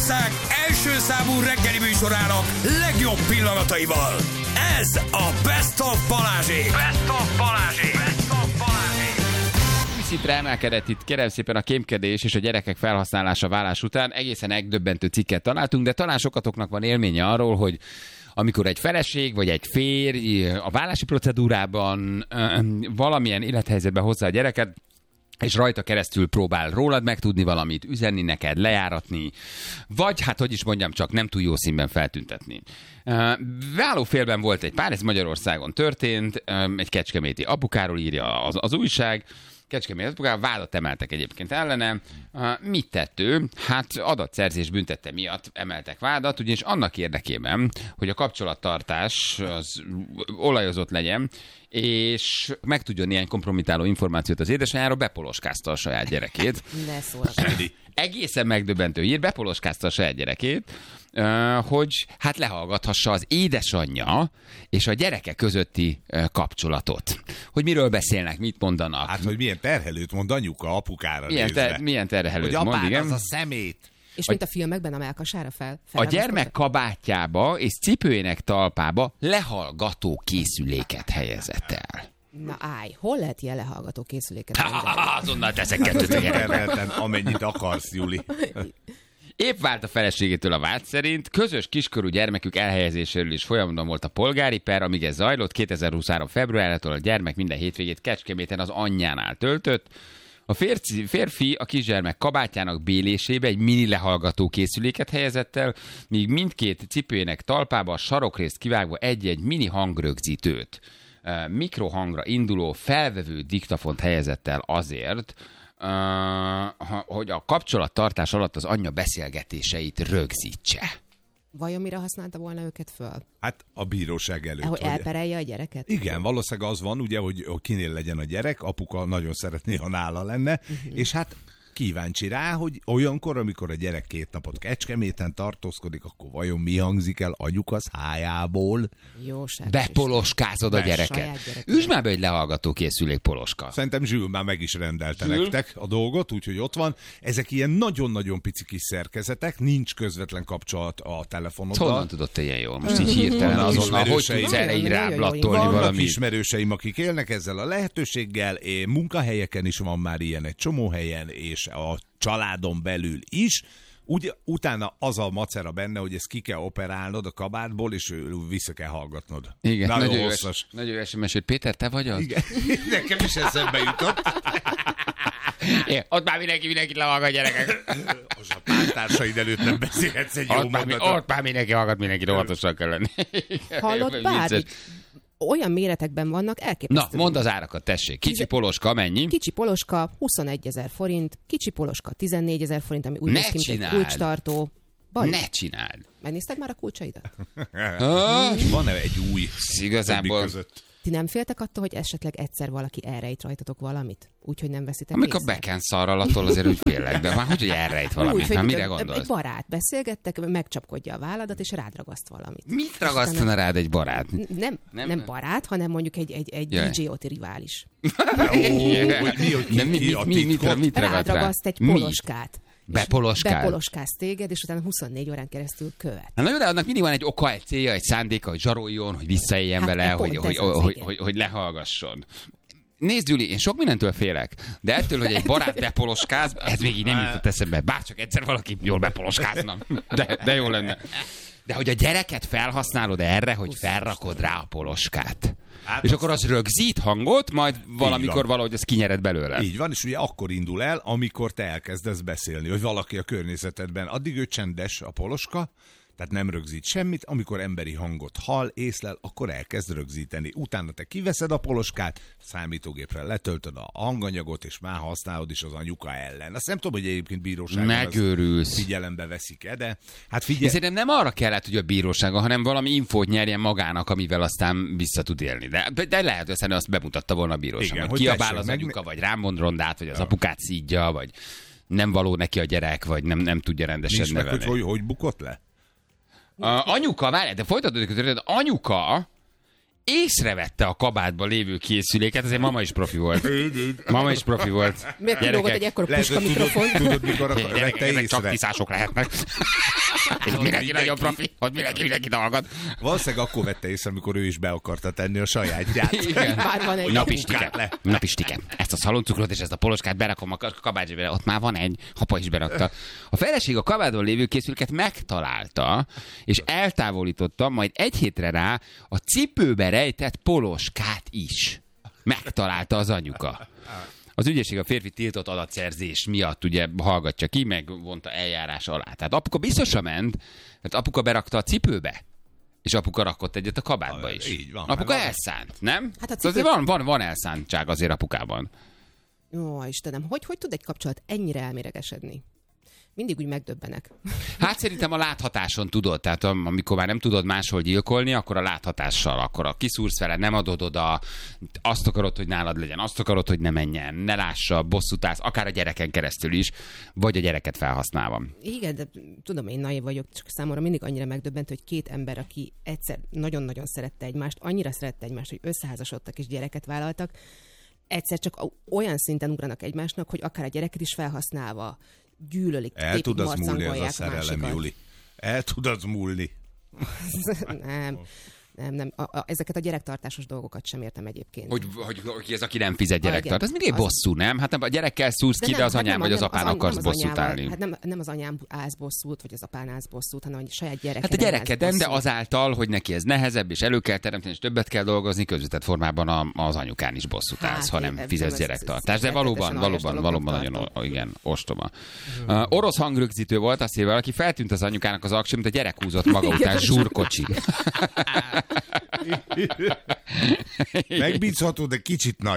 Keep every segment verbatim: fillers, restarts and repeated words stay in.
Magyarország első számú reggeli műsorának legjobb pillanataival. Ez a Best of Balázsék. Best of Balázsék. Best of Balázsék. Szintre emelkedett itt, kérem szépen, a kémkedés és a gyerekek felhasználása vállás után. Egészen megdöbbentő cikket találtunk, de talán sokatoknak van élménye arról, hogy amikor egy feleség vagy egy férj a vállási procedúrában valamilyen élethelyzetben hozza a gyereket, és rajta keresztül próbál rólad megtudni valamit, üzenni neked, lejáratni, vagy hát, hogy is mondjam, csak nem túl jó színben feltüntetni. Vállófélben volt egy pár, ez Magyarországon történt, egy kecskeméti apukáról írja az, az újság, Kecskeméti apukáról vádat emeltek egyébként ellene. Mit tett ő? Hát adatszerzés büntette miatt emeltek vádat, ugyanis annak érdekében, hogy a kapcsolattartás az olajozott legyen, és megtudjon ilyen kompromitáló információt az édesanyjáról, bepoloskázta a saját gyerekét. Ne szórakozz. Egészen megdöbbentő hír, bepoloskázta a saját gyerekét, hogy hát lehallgathassa az édesanyja és a gyereke közötti kapcsolatot. Hogy miről beszélnek, mit mondanak. Hát, hogy milyen terhelőt mond anyuka apukára milyen, nézve. Te, milyen terhelőt hogy mond, igen. az a szemét. És mint a filmekben a mellkasára fel? A gyermek kabátjába és cipőjének talpába lehallgató készüléket helyezett el. Na állj, hol lehet ilyen lehallgató készüléket? Azonnal teszek kettőt a gyereknek. Amennyit akarsz, Juli. Épp vált a feleségétől a vád szerint, közös kiskorú gyermekük elhelyezéséről is folyamatban volt a polgári per, amíg ez zajlott. kétezer-huszonhárom februárjától a gyermek minden hétvégét Kecskeméten az anyjánál töltött. A férfi, férfi a kisgyermek kabátjának bélésébe egy mini lehallgató készüléket helyezett el, míg mindkét cipőjének talpába a sarokrészt kivágva egy-egy mini hangrögzítőt, mikrohangra induló felvevő diktafont helyezett el azért, hogy a kapcsolattartás alatt az anyja beszélgetéseit rögzítse. Vajon mire használta volna őket föl? Hát a bíróság előtt. Hogy elperelje a gyereket? Igen, valószínűleg az van, ugye, hogy kinél legyen a gyerek, apuka nagyon szeretné, ha nála lenne, uh-huh. és hát kíváncsi rá, hogy olyankor, amikor a gyerek két napot Kecskeméten tartózkodik, akkor vajon mi hangzik el anyuka szájából? Jóság. Bepoloskázod a gyereket. Üsd már be egy lehallgató készülék, poloska. Szerintem Zsül már meg is rendelte Zsül? nektek a dolgot, úgyhogy ott van. Ezek ilyen nagyon-nagyon pici kis szerkezetek, nincs közvetlen kapcsolat a telefonoddal. Honnan tudod te ilyen jól? Most így hirtelen azonnal, hogy tudsz erre így ráblattolni Vannak valami? ismerőseim, akik élnek ezzel a lehetőséggel, munkahelyeken is van már ilyen egy csomó helyen, és a családon belül is. Ugye, utána az a macera benne, hogy ezt ki kell operálnod a kabátból, és vissza kell hallgatnod. Igen, nagyon nagyon hosszas. Jó, nagyon es em es, hogy Péter, te vagy az? Igen, nekem is eszembe jutott. É, ott már mindenki, mindenkit lehallgat, gyerekek. Az a pártársaid előtt nem beszélhetsz egy jó ott, már, mondatot. ott már mindenki hallgat, mindenki óvatosan kell lenni. Hallott bármit? Olyan méretekben vannak, elképesztő. Na, mondd az árakat, tessék. Kicsi poloska mennyi? Kicsi poloska huszonegyezer forint, kicsi poloska tizennégyezer forint, ami úgy néz ki, mint egy kulcstartó. Baj. Ne csináld. Megnézted már a kulcsaidat? Van-e egy új igazából között? Ti nem féltek attól, hogy esetleg egyszer valaki elrejt rajtatok valamit? Úgyhogy nem veszitek amikor észre? beken szarral, attól azért úgy félek, de már hogy, hogy elrejt valamit, Úgy, már hogy mire egy gondolsz? barát, beszélgettek, megcsapkodja a válladat, és rád ragaszt valamit. Mit ragasztana rád egy barát? Nem, nem, Nem? nem barát, hanem mondjuk egy, egy, egy Jaj. dé dzsé o-ti rivális. Ó, hogy mi, hogy De mi, ki mi, a mi, mit, titkot? mit Rád ragadt rá? ragaszt egy Mi? poloskát. és Bepoloskál? Bepoloskáz téged, és utána huszonnégy órán keresztül követ. Na jó, de annak mindig van egy oka, egy célja, egy szándéka, hogy zsaroljon, hogy visszaéljen Hát, vele, pont hogy, ez hogy, az, hogy, igen. hogy, hogy lehallgasson. Nézd, Gyuri, én sok mindentől félek, de ettől, hogy egy barát bepoloskáz, ez még így nem jutott eszembe. Bárcsak egyszer valaki jól bepoloskázna. De, de jó lenne. De hogy a gyereket felhasználod erre, hogy felrakod rá a poloskát. Hát és akkor az rögzít hangot, majd valamikor valahogy ezt kinyered belőle. Így van, és ugye akkor indul el, amikor te elkezdesz beszélni, hogy valaki a környezetedben, addig ő csendes a poloska, tehát nem rögzít semmit, amikor emberi hangot hall, észlel, akkor elkezd rögzíteni. Utána te kiveszed a poloskát, számítógépre letöltöd a hanganyagot, és már használod is az anyuka ellen. Azt nem tudom, hogy egyébként bíróságon megőrülsz. Figyelembe veszik-e, de hát figyelj. Szerintem nem arra kellett, hogy a bíróságon, hanem valami infót nyerjen magának, amivel aztán vissza tud élni. De, de lehet, hogy azt bemutatta volna a bíróságon. Igen, hogy hogy kiabál tessék, az meg- anyuka, vagy rám mond rondát, vagy az apukát szídja, vagy nem való neki a gyerek, vagy nem, nem tudja rendesen Nincs meg, nevelni. hogy, hogy hogy bukott le? A anyuka, várj, de folytatódik a történet, anyuka észrevette a kabátban lévő készüléket, azért mama is profi volt. Mama is profi volt. Miért kilógott egy ekkor puska mikrofon? Tudod, mikor vette észre? Csak tiszások lehetnek. És mindenki nagyon profi, hogy mindenki, mindenki hallgat. Valószínűleg akkor vette észre, amikor ő is be akarta tenni a sajátját. Igen. Már van egy. Napistike. Napistike. Ezt a szaloncukrot és ezt a poloskát berakom a kabátsba, ott már van egy, apa is berakta. A feleség a kabátban lévő készüléket megtalálta, és eltávolította, majd egy hétre rá a cipőbe rejtett poloskát is. Megtalálta az anyuka. Az ügyészség a férfi tiltott adatszerzés miatt ugye hallgatja ki, meg vonta eljárás alá. Tehát apuka biztosan ment, mert apuka berakta a cipőbe, és apuka rakott egyet a kabátba is. Így van. Apuka elszánt, nem? Hát a cipő... azért van, van, van elszántság azért apukában. Ó, Istenem, hogy, hogy tud egy kapcsolat ennyire elméregesedni? Mindig úgy megdöbbenek. Hát szerintem a láthatáson tudod, tehát amikor már nem tudod máshol gyilkolni, akkor a láthatással, akkor a kiszúrsz vele, nem adod oda, azt akarod, hogy nálad legyen, azt akarod, hogy ne menjen, ne lássa, bosszút állsz, akár a gyereken keresztül is, vagy a gyereket felhasználva. Igen, de tudom, én naiv vagyok, csak számomra mindig annyira megdöbbent, hogy két ember, aki egyszer nagyon-nagyon szerette egymást, annyira szerette egymást, hogy összeházasodtak és gyereket vállaltak, egyszer csak olyan szinten ugranak egymásnak, hogy akár a gyereket is felhasználva gyűlölik, el tud az múlni ez a szerelem, másikat. Júli. El tud az múlni. nem, nem, nem. A, a, ezeket a gyerektartásos dolgokat sem értem egyébként. Hogy, hogy, hogy ez aki nem fizet gyerektart, igen, ez mindig az... bosszú, nem? Hát nem, a gyerekkel szúrsz ki, de, de az anyám vagy az apán az, akarsz bosszút állni. Hát nem, nem az anyám állsz bosszút, vagy az apán állsz bosszút, hanem a saját gyerekeden. Hát a gyerekeden, de azáltal, hogy neki ez nehezebb, és elő kell teremteni, és többet kell dolgozni, közvetett formában a, az anyukán is bosszút állsz, hát, ha nem fizetsz gyerektartást. De valóban, valóban, valóban nagyon igen, ostoba. Uh, orosz hangrögzítő volt, azt hívja, aki feltűnt az anyukának az aksi, mint a gyerek húzott maga után zsúrkocsi. Megbízható, de kicsit nagy.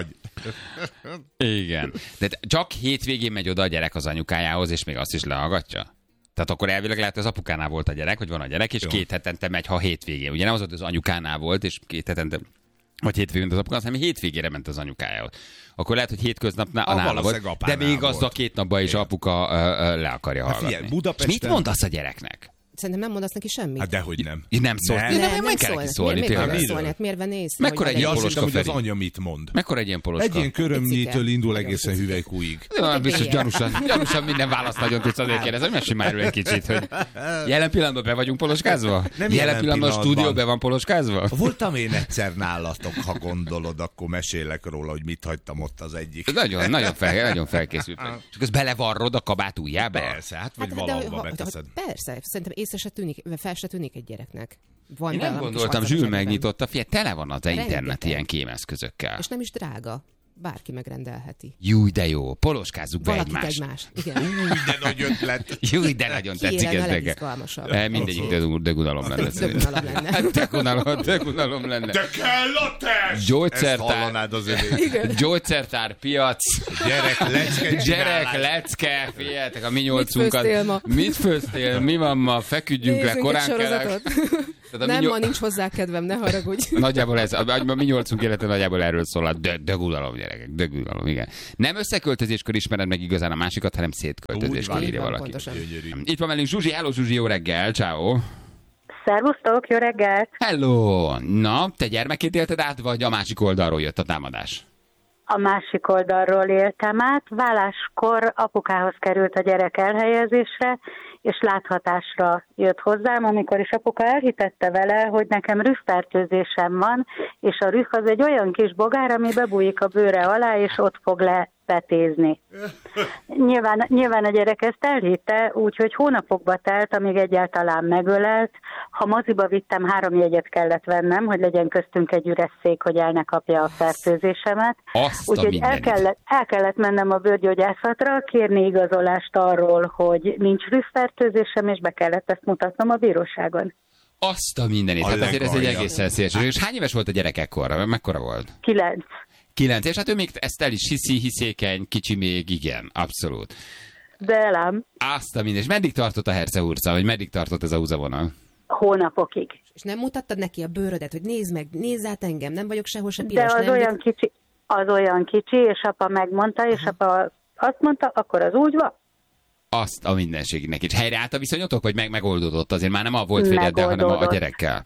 Igen. De csak hétvégén megy oda a gyerek az anyukájához, és még azt is lehallgatja? Tehát akkor elvileg lehet, hogy az apukánál volt a gyerek, hogy van a gyerek, és Jó. két hetente megy, ha hétvégén. Ugye nem az, hogy az anyukánál volt, és két hetente, vagy hétvégén az apukánál, hanem hétvégére ment az anyukájához. Akkor lehet, hogy hétköznapnál a nála volt, de még az a két napban is apuka uh, uh, le akarja hallgatni. Figyelj, Budapesten... És mit mondasz a gyereknek? Szerintem nem mondasz neki semmit. Hát dehogy nem. Én nem szólsz. Nem, nem, nem, nem, nem kell neki szólni. Miért, miért kell szólni? Hát miért venné észre? Mekkora egy ilyen poloska, hogy az anya mit mond? Mekkora egy ilyen poloska? Egy ilyen körömnyitől indul egészen hüvelykúig. Ja, biztos gyanúsan, gyanúsan minden választ nagyon tudsz azért kérdezni. Mesélj már egy kicsit, hogy jelen pillanatban be vagyunk poloskázva? Nem jelen pillanatban a stúdió be van poloskázva? Voltam én egyszer nálatok, ha gondolod, akkor mesélek róla, hogy mit hagytam ott az egyik. Nagyon, nagyon, fel, nagyon felkészült. És akkor belevarrod a kabát ujjába? Persze, hát vagy valahova beteszed. Persze, szerintem észre se tűnik, fel se tűnik egy gyereknek. Van Én nem gondoltam, Zsül megnyitotta, figyelj, tele van az internet rengeteg ilyen kémeszközökkel. És nem is drága. Bárki megrendelheti. Júj, de jó, poloskázzuk be Valakik egymást. egymást. Igen. Új, de nagy ötlet. Júj, de nagyon tetszik ez meg. E, mindegyik dögunalom lenne. Dögunalom lenne. Dögunalom, dögunalom lenne. De kell a test! Gyógyszertár, gyógyszertár, piac. Gyerek, lecke, Gyerek, lecke, figyeljetek, a mi nyolcunkat. Mit főztél ma? Mit főztél? Mi van ma? Feküdjünk le, korán kell. Nem, ma nincs hozzá kedvem, ne haragudj. Nagyjából ez, a mi nyolcunk élete nagyjából erről szól, a dögulalom, gyerekek, dögulalom, igen. Nem összeköltözéskor ismered meg igazán a másikat, hanem szétköltözéskor írja valaki. Itt van velünk Zsuzsi, hello Zsuzsi, jó reggel, ciao. Szervusztok, jó reggelt! Hello! Na, te gyermekét élted át, vagy a másik oldalról jött a támadás? A másik oldalról éltem át. Váláskor apukához került a gyerek elhelyezésre, és láthatásra jött hozzám, amikor is apuka elhitette vele, hogy nekem rühfertőzésem van, és a rüh az egy olyan kis bogár, ami bebújik a bőre alá, és ott fog lepetézni. Nyilván, nyilván a gyerek ezt elhitte, úgyhogy hónapokba telt, amíg egyáltalán megölelt. Ha moziba vittem, három jegyet kellett vennem, hogy legyen köztünk egy üres szék, hogy el ne kapja a fertőzésemet. Úgyhogy el kellett, el kellett mennem a bőrgyógyászatra, kérni igazolást arról, hogy nincs rühfertőzésem, és be kellett ezt mutatnom a bíróságon. Azt a mindenit. Hát azért ez egy egészen szélső. És hány éves volt a gyerek ekkor? Mekkora volt? Kilenc. Kilenc, és hát ő még ezt el is hiszi, hiszékeny, kicsi még, igen, abszolút. De elám. Azt a minden. És meddig tartott a Herce Urca, vagy meddig tartott ez a húzavonal? Hónapokig. És nem mutattad neki a bőrödet, hogy nézd meg, nézz át engem, nem vagyok sehol se piros. De az nem, olyan de... kicsi, az olyan kicsi, és apa megmondta, és Aha. apa azt mondta, akkor az úgy van. Azt a mindenségnek. És helyreállt a viszonyotok, vagy meg megoldódott? Azért már nem a volt férjeddel, hanem a, a gyerekkel?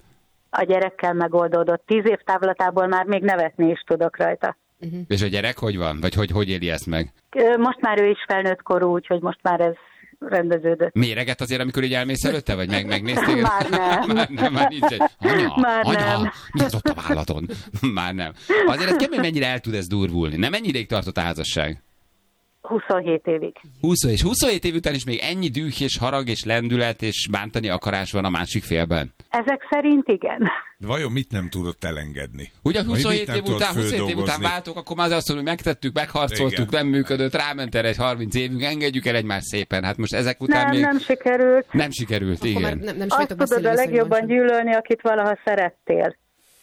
a gyerekkel megoldódott. Tíz év távlatából már még nevetni is tudok rajta. Uh-huh. És a gyerek hogy van? Vagy hogy, hogy éli ezt meg? Most már ő is felnőtt korú, úgyhogy most már ez rendeződött. Méreget azért, amikor így elmész előtte, vagy meg, megnéztél? Már nem. már nem, már nincs egy... Anya, már anya, nem. mi az ott a vállaton? Már nem. Azért ez kemény, mennyire el tud ez durvulni? Nem mennyi ideig tartott a házasság? huszonhét évig. húsz és huszonhét év után is még ennyi düh és harag és lendület és bántani akarás van a másik félben? Ezek szerint igen. De vajon mit nem tudott elengedni? Ugye huszonhét év után, huszonhét év után váltok, akkor már azt mondom, hogy megtettük, megharcoltuk, igen. Nem működött, ráment erre egy harminc évünk, engedjük el egymást szépen. Hát most ezek után nem, még... Nem sikerült. Nem sikerült, akkor igen. Nem, nem azt tudod a legjobban gyűlölni, akit valaha szerettél.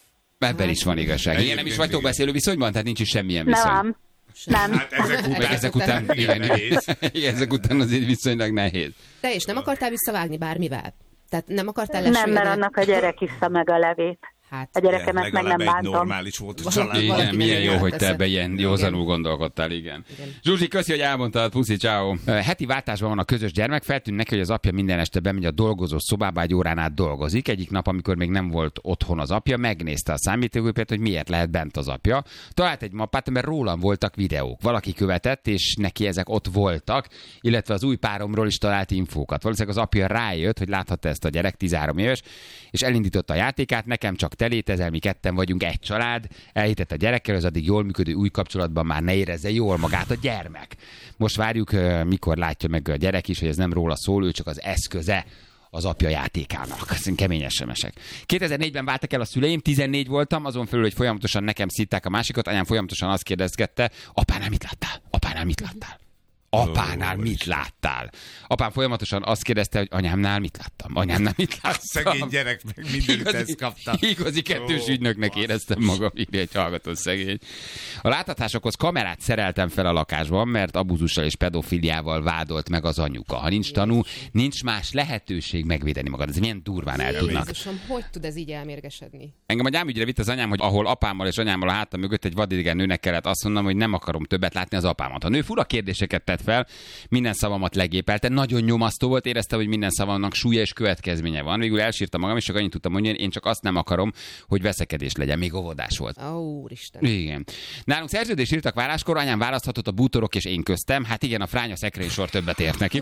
Ebben is van igazság. Igen, nem is vagytok beszélő viszonyban, tehát nincs is semmilyen viszony. Nem. Nem. Hát ezek után, meg ezek után, után igen, nehéz. Igen, ezek után azért viszonylag nehéz. Te is nem akartál visszavágni bármivel? Tehát nem akartál lesülni? Nem, mert annak a gyerek iszta meg a levét. Hát, a gyerekemet meg nem bántom. Normális volt a család. Igen, milyen jó, hogy te ebbe ilyen józanul gondolkodtál, igen. igen. Zsuzsi, köszi, hogy elmondtad, puszi, ciao. Heti váltásban van a közös gyermek, feltűnt neki, hogy az apja minden este bemegy a dolgozó szobába, egy órán át dolgozik. Egyik nap, amikor még nem volt otthon az apja, megnézte a számítógépet, hogy miért lehet bent az apja. Talált egy mappát, mert rólam voltak videók. Valaki követett, és neki ezek ott voltak, illetve az új páromról is talált infókat. Valószínűleg az apja rájött, hogy láthatta ezt a gyerek, tizenhárom éves, és elindította a játékát, nekem csak te létezel, mi ketten vagyunk egy család, elhitett a gyerekkel, az addig jól működő új kapcsolatban már ne érezze jól magát a gyermek. Most várjuk, mikor látja meg a gyerek is, hogy ez nem róla szól, ő csak az eszköze az apja játékának. Ezt kemény es em esek. kétezer-négyben váltak el a szüleim, tizennégy voltam, azon felül, hogy folyamatosan nekem szitták a másikat, anyám folyamatosan azt kérdezgette, apánál mit láttál? Apánál mit láttál? Apánál oh, mit láttál? Apám folyamatosan azt kérdezte, hogy anyámnál mit láttam? Anyámnál mit láttam? Szegény gyerek meg mindenütt ezt kapta. Igazi kettős oh. ügynöknek éreztem magam, írja egy hallgató szegény. A láthatásokhoz kamerát szereltem fel a lakásban, mert abuzussal és pedofiliával vádolt meg az anyuka. Ha nincs tanú, nincs más lehetőség megvédeni magad. Ez milyen durván el tudnak. Jézusom, hogy tud ez így elmérgesedni? Engem a gyámügyre vitt az anyám, hogy ahol apámmal és anyámmal a hátam mögött egy vadidegen nőnek kellett azt mondom, hogy nem akarom többet látni az apámat. A nő fura kérdéseket tett fel, minden szavamat legépelte, nagyon nyomasztó volt, érezte, hogy minden szavamnak súlya és következménye van. Végül elsírtam magam, és csak annyit tudtam mondani, én csak azt nem akarom, hogy veszekedés legyen. Még óvodás volt. Ó, úristen. Igen. Nálunk szerződést írtak váláskor, anyám választhatott a bútorok és én köztem. Hát igen, a fránya szekrény sor többet ért neki.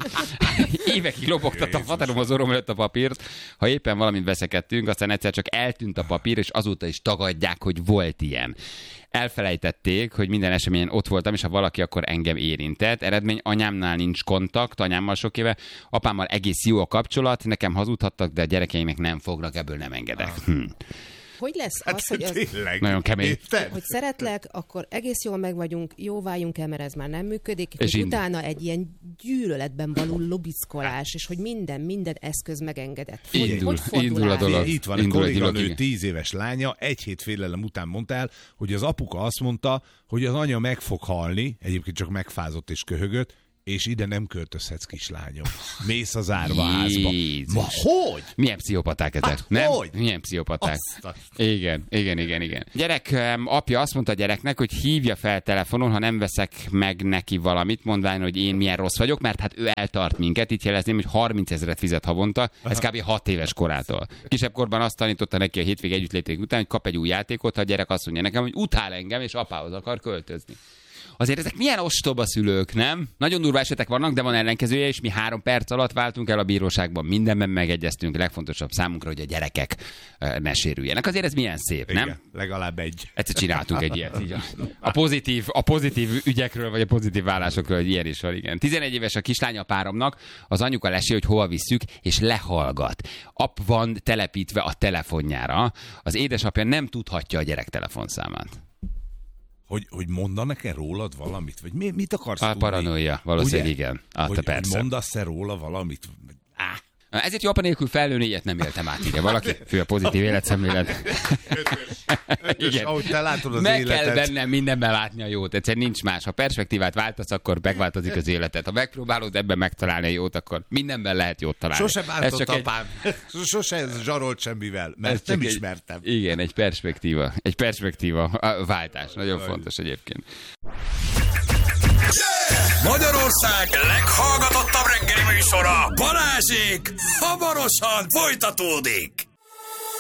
Évekig lobogtatta a faterom az orrom előtt a papírt, ha éppen valamit veszekedtünk, aztán egyszer csak eltűnt a papír, és azóta is tagadják, hogy volt ilyen. Elfelejtették, hogy minden eseményen ott voltam, és ha valaki, akkor engem érintett. Eredmény, anyámnál nincs kontakt, anyámmal sok éve, apámmal egész jó a kapcsolat, nekem hazudhattak, de a gyerekeimnek nem fognak, ebből nem engedek. Hm. Hogy lesz hát az, hogy az, nagyon kemény. hogy szeretlek, akkor egész jól meg vagyunk, jó váljunk el, mert ez már nem működik, és, és utána egy ilyen gyűlöletben való lobickolás, és hogy minden, minden eszköz megengedett. Hogy, indul, hogy indul a dolog. Itt van, indul a kolléganő tíz éves lánya, egy hét félelem után mondta el, hogy az apuka azt mondta, hogy az anya meg fog halni, egyébként csak megfázott és köhögött, és ide nem költözhetsz, kislányom. Mész az árvaházba. Ma hogy? Milyen pszichopaták ezek? Hát, nem? Hogy? Milyen pszichopaták? Azt, azt. Igen, igen, igen, igen. Gyerek apja azt mondta a gyereknek, hogy hívja fel telefonon, ha nem veszek meg neki valamit, mondván, hogy én milyen rossz vagyok, mert hát ő eltart minket. Itt jelezném, hogy harminc ezret fizet havonta, ez kb. hat éves korától. Kisebb korban azt tanította neki a hétvég együttléték után, hogy kap egy új játékot, ha a gyerek azt mondja nekem, hogy utál engem, és apához akar költözni. Azért ezek milyen ostoba szülők, nem? Nagyon durva esetek vannak, de van ellenkezője, és mi három perc alatt váltunk el a bíróságban. Mindenben megegyeztünk, legfontosabb számunkra, hogy a gyerekek ne sérüljenek. Azért ez milyen szép, nem? Igen, legalább egy. Egyszer csináltunk egy ilyet. Így a, a, pozitív, a pozitív ügyekről, vagy a pozitív vállásokról, hogy ilyen is van, igen. tizenegy éves a kislánya a páromnak, az anyuka lesi, hogy hova visszük, és lehallgat. App van telepítve a telefonjára. Az édesapja nem tudhatja a gyerek telefonszámát. Hogy, hogy mondanak-e rólad valamit? Vagy mi, mit akarsz a tudni? Paranoia, valószínűleg ugye? igen. Ah, hogy, persze. hogy mondasz-e róla valamit? Á. Ezért jó apa nélkül felnőni, ilyet nem éltem át, ide valaki. Fő a pozitív életszemlélet. Ötös, ötös, ahogy te látod az meg életet. Meg kell bennem mindenben látni a jót. Egyszer nincs más. Ha perspektívát váltasz, akkor megváltozik az életed. Ha megpróbálod ebben megtalálni a jót, akkor mindenben lehet jót találni. Sose bántott apám. Egy... Sose zsarolt semmivel, mert nem ismertem. Egy... Igen, egy perspektíva. Egy perspektíva a váltás. Nagyon Aj. fontos egyébként. Magyarország leghallgatottabb reggeli műsora, Balázsék, hamarosan folytatódik.